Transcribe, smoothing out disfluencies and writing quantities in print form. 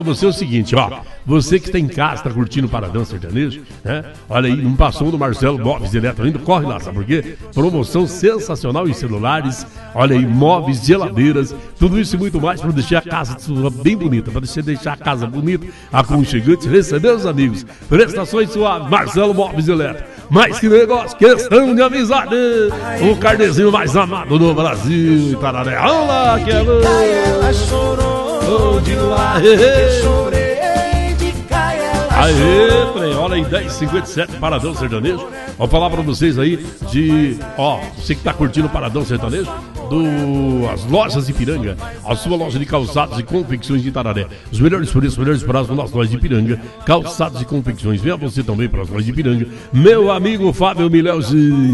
Você é o seguinte, ó, você que está em casa, está curtindo o Paradão Sertanejo, né? Olha aí, não passou do Marcelo Móveis Eletro ainda, corre lá, sabe por quê? Promoção sensacional em celulares, olha aí, móveis, geladeiras, tudo isso e muito mais para deixar a casa bem bonita, para deixar a casa bonita, aconchegante, receber os amigos, prestações suaves, Marcelo Móveis Eletro. Mais que negócio, questão de amizade, o carnezinho mais amado do Brasil, Itararé, olá, que é de lá, aê, trem, olha aí, 10h57, Paradão Sertanejo. Vou falar pra vocês aí de, ó, você que tá curtindo o Paradão Sertanejo, as lojas de Ipiranga, a sua loja de calçados e confecções de Itararé. Os melhores preços, os melhores prazos nas lojas de Ipiranga, calçados e confecções. Venha você também para as lojas de Ipiranga, meu amigo Fábio Milhão.